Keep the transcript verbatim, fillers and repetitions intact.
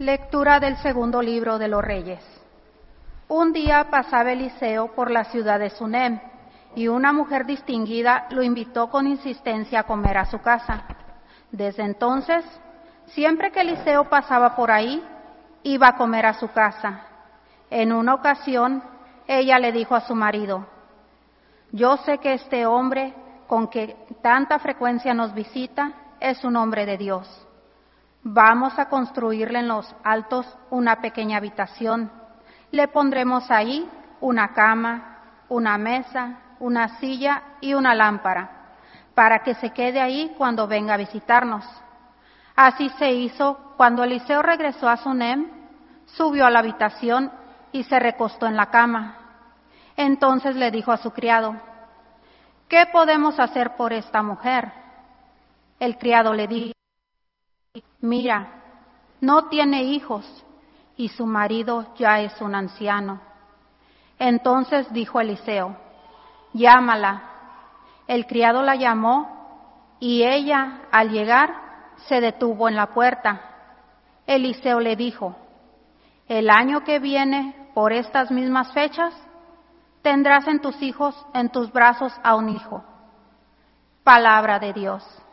Lectura del segundo libro de los Reyes. Un día pasaba Eliseo por la ciudad de Sunem, y una mujer distinguida lo invitó con insistencia a comer a su casa. Desde entonces, siempre que Eliseo pasaba por ahí, iba a comer a su casa. En una ocasión, ella le dijo a su marido: «Yo sé que este hombre, con que tanta frecuencia nos visita, es un hombre de Dios. Vamos a construirle en los altos una pequeña habitación. Le pondremos ahí una cama, una mesa, una silla y una lámpara, para que se quede ahí cuando venga a visitarnos». Así se hizo. Cuando Eliseo regresó a Sunem, subió a la habitación y se recostó en la cama. Entonces le dijo a su criado: «¿Qué podemos hacer por esta mujer?». El criado le dijo: «Mira, no tiene hijos y su marido ya es un anciano». Entonces dijo Eliseo: «Llámala». El criado la llamó y ella, al llegar, se detuvo en la puerta. Eliseo le dijo: «El año que viene, por estas mismas fechas, tendrás en tus hijos, en tus brazos a un hijo». Palabra de Dios.